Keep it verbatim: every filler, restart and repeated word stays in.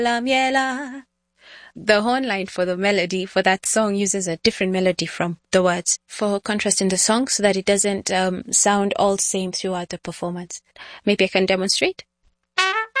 La miela. The horn line for the melody for that song uses a different melody from the words for contrast in the song so that it doesn't um, sound all same throughout the performance. Maybe I can demonstrate.